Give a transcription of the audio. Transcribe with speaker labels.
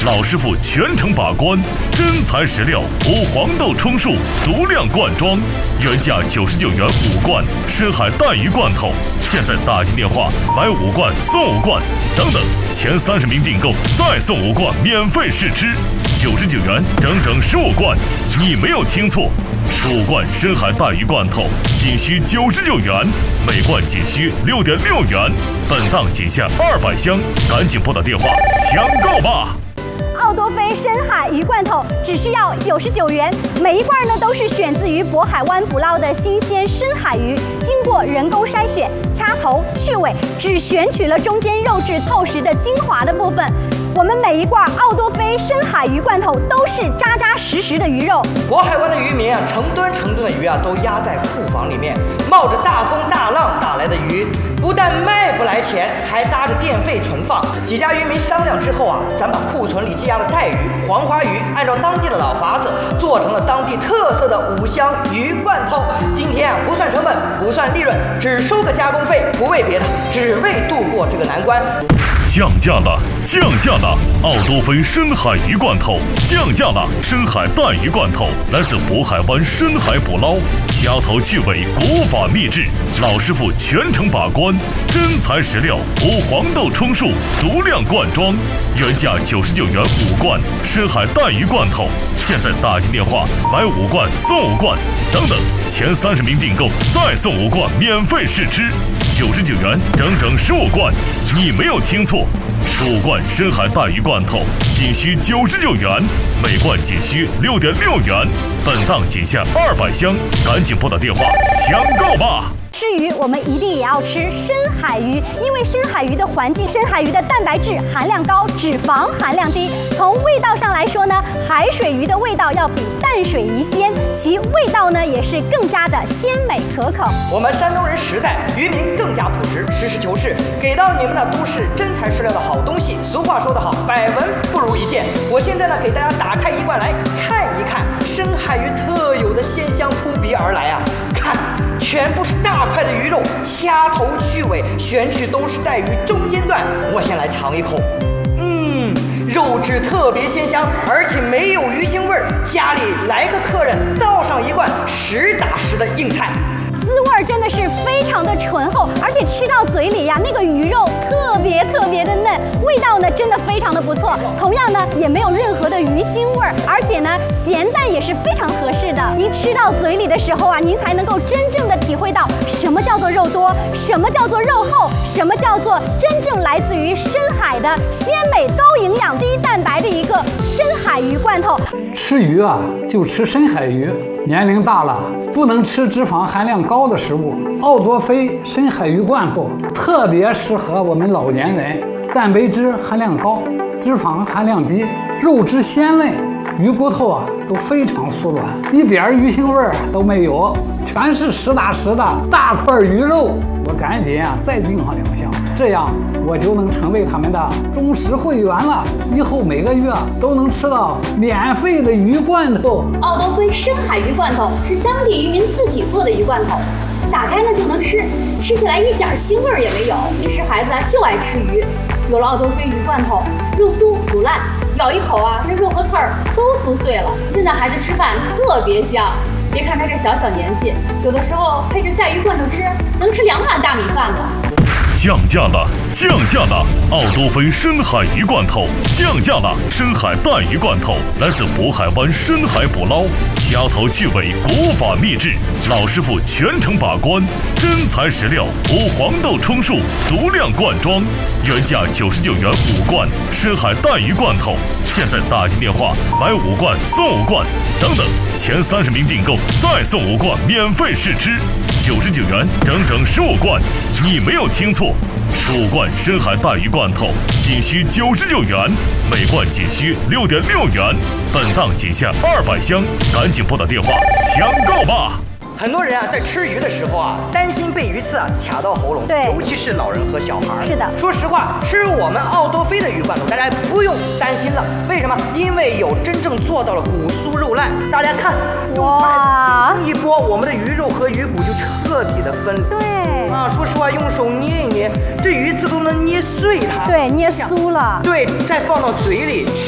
Speaker 1: 老师傅全程把关，真材实料，无黄豆充数，足量灌装，原价99元5罐深海带鱼罐头，现在打进电话买5罐送5罐，等等，前30名订购再送5罐免费试吃，99元整整15罐，你没有听错，15罐深海带鱼罐头仅需99元，每罐仅需6.6元，本档仅限200箱，赶紧拨打电话抢购吧！
Speaker 2: 奥多菲深海鱼罐头只需要99元，每一罐呢都是选自于渤海湾捕捞的新鲜深海鱼，经过人工筛选、掐头、去尾，只选取了中间肉质透实的精华的部分。我们每一罐奥多菲深海鱼罐头都是扎扎实实的鱼肉。
Speaker 3: 渤海湾的渔民啊，成吨的鱼啊都压在库房里面，冒着大风大浪打来的鱼，不但卖不来钱，还搭着电费存放。几家渔民商量之后啊，咱把库存里积压的带鱼、黄花鱼，按照当地的老法子，做成了当地特色的5香鱼罐头。今天啊，不算成本，不算利润，只收个加工费，不为别的，只为度过这个难关。
Speaker 1: 降价了，降价了！奥多菲深海鱼罐头降价了，深海带鱼罐头来自渤海湾深海捕捞，掐头去尾，古法秘制，老师傅全程把关，真材实料，无黄豆充数，足量灌装，原价99元5罐深海带鱼罐头，现在打进电话买5罐送5罐，等等，前30名订购再送5罐免费试吃，99元整整15罐，你没有听错，15罐深海带鱼罐头仅需99元，每罐仅需6.6元，本档仅限200箱，赶紧拨打电话抢购吧！
Speaker 2: 吃鱼，我们一定也要吃深海鱼，因为深海鱼的环境，深海鱼的蛋白质含量高，脂肪含量低。从味道上来说呢，海水鱼的味道要比淡水鱼鲜，其味道呢也是更加的鲜美可口。
Speaker 3: 我们山东人实在，渔民更加朴实，实事求是，给到你们的都是真材实料的好东西。俗话说得好，百闻不如一见。我现在呢，给大家打开一罐来看一看，深海鱼特有的鲜香扑鼻而来啊！看，全部是大块的鱼肉，掐头去尾，选取都是带鱼中间段。我先来尝一口，肉质特别鲜香，而且没有鱼腥味儿。家里来个客人，倒上一罐实打实的硬菜。
Speaker 2: 滋味真的是非常的醇厚，而且吃到嘴里呀，那个鱼肉特别的嫩，味道呢真的非常的不错。同样呢，也没有任何的鱼腥味儿，而且呢，咸淡也是非常合适的。您吃到嘴里的时候啊，您才能够真正的体会到什么叫做肉多，什么叫做肉厚，什么叫做真正来自于深海的鲜美、高营养、低蛋白的一个深海鱼罐头。
Speaker 4: 吃鱼啊，就吃深海鱼。年龄大了，不能吃脂肪含量高的食物。奥多菲深海鱼罐头特别适合我们老年人，蛋白质含量高，脂肪含量低，肉质鲜嫩，鱼骨头啊都非常酥软，一点鱼腥味儿都没有，全是实打实的大块鱼肉。我赶紧啊再订上2箱，这样我就能成为他们的忠实会员了。以后每个月都能吃到免费的鱼罐头。
Speaker 5: 奥多菲深海鱼罐头是当地渔民自己做的鱼罐头，打开呢就能吃，吃起来一点腥味儿也没有。平时孩子就爱吃鱼，有了奥多菲鱼罐头，肉酥不烂，咬一口啊，这肉和刺儿都酥碎了。现在孩子吃饭特别香。别看他这小年纪，有的时候配着带鱼罐头吃，能吃2碗大米饭呢。
Speaker 1: 降价了，降价了！奥多菲深海鱼罐头降价了，深海带鱼罐头来自渤海湾深海捕捞，掐头去尾，古法秘制，老师傅全程把关，真材实料，无黄豆充数，足量灌装，原价99元5罐深海带鱼罐头，现在打进电话买5罐送5罐，等等，前30名订购再送5罐免费试吃，99元整整15罐，你没有听错，15罐深海带鱼罐头仅需99元，每罐仅需6.6元，本档仅限200箱，赶紧拨打电话抢购吧！
Speaker 3: 很多人啊，在吃鱼的时候啊，担心被鱼刺啊卡到喉咙，
Speaker 2: 对，
Speaker 3: 尤其是老人和小孩。
Speaker 2: 是的，
Speaker 3: 说实话，吃我们奥多菲的鱼罐头，大家不用担心了。为什么？因为有真正做到了骨酥肉烂。大家看，用筷子轻轻一拨，我们的鱼肉和鱼骨就彻底的分离。
Speaker 2: 对
Speaker 3: 啊，说实话，用手捏一捏，这鱼刺都能捏碎它。
Speaker 2: 对，捏酥了。
Speaker 3: 对，再放到嘴里。